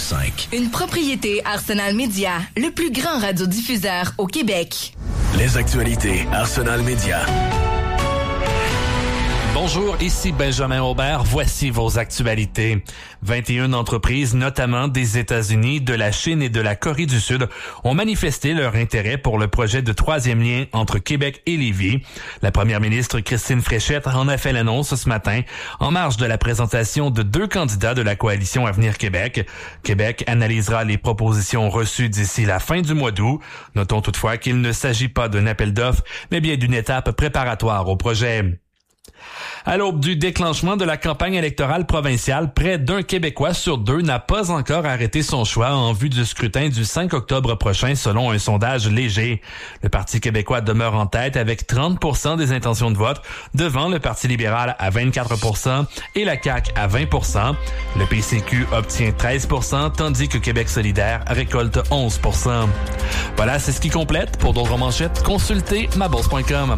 101.5. Une propriété Arsenal Media, le plus grand radiodiffuseur au Québec. Les actualités Arsenal Media. Bonjour, ici Benjamin Aubert. Voici vos actualités. 21 entreprises, notamment des États-Unis, de la Chine et de la Corée du Sud, ont manifesté leur intérêt pour le projet de troisième lien entre Québec et Lévis. La première ministre Christine Fréchette en a fait l'annonce ce matin, en marge de la présentation de 2 candidats de la coalition Avenir Québec. Québec analysera les propositions reçues d'ici la fin du mois d'août. Notons toutefois qu'il ne s'agit pas d'un appel d'offres, mais bien d'une étape préparatoire au projet. À l'aube du déclenchement de la campagne électorale provinciale, près d'un Québécois sur 2 n'a pas encore arrêté son choix en vue du scrutin du 5 octobre prochain selon un sondage léger. Le Parti québécois demeure en tête avec 30% des intentions de vote, devant le Parti libéral à 24% et la CAQ à 20%. Le PCQ obtient 13%, tandis que Québec solidaire récolte 11%. Voilà, c'est ce qui complète. Pour d'autres manchettes, consultez mabourse.com.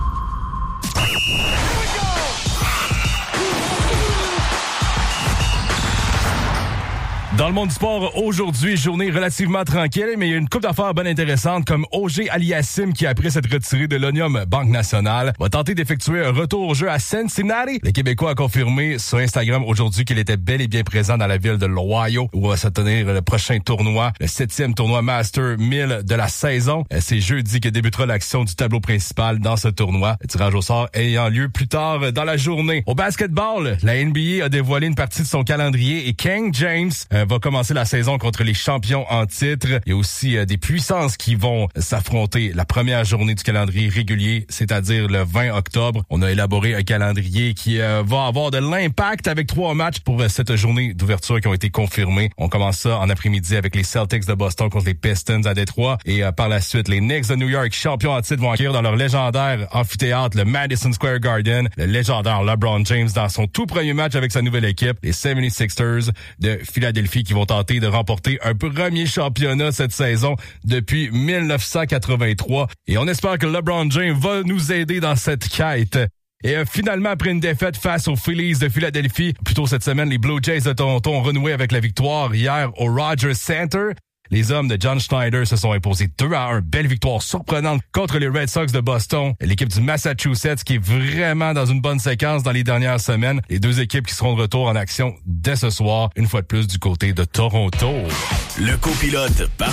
Dans le monde du sport, aujourd'hui, journée relativement tranquille, mais il y a une couple d'affaires bien intéressantes comme Auger Aliassime qui, après s'être retiré de l'Onium Banque Nationale, va tenter d'effectuer un retour au jeu à Cincinnati. Le Québécois a confirmé sur Instagram aujourd'hui qu'il était bel et bien présent dans la ville de L'Ohio où va se tenir le prochain tournoi, le 7e tournoi Master 1000 de la saison. C'est jeudi que débutera l'action du tableau principal dans ce tournoi. Le tirage au sort ayant lieu plus tard dans la journée. Au basketball, la NBA a dévoilé une partie de son calendrier et King James va commencer la saison contre les champions en titre. Il y a aussi des puissances qui vont s'affronter la première journée du calendrier régulier, c'est-à-dire le 20 octobre. On a élaboré un calendrier qui va avoir de l'impact avec 3 matchs pour cette journée d'ouverture qui ont été confirmés. On commence ça en après-midi avec les Celtics de Boston contre les Pistons à Détroit et par la suite, les Knicks de New York, champions en titre, vont accueillir dans leur légendaire amphithéâtre, le Madison Square Garden, le légendaire LeBron James dans son tout premier match avec sa nouvelle équipe, les 76ers de Philadelphie qui vont tenter de remporter un premier championnat cette saison depuis 1983. Et on espère que LeBron James va nous aider dans cette quête. Et finalement, après une défaite face aux Phillies de Philadelphie, plus tôt cette semaine, les Blue Jays de Toronto ont renoué avec la victoire hier au Rogers Center. Les hommes de John Schneider se sont imposés 2-1. Belle victoire surprenante contre les Red Sox de Boston. L'équipe du Massachusetts qui est vraiment dans une bonne séquence dans les dernières semaines. Les 2 équipes qui seront de retour en action dès ce soir, une fois de plus du côté de Toronto. Le copilote parfait.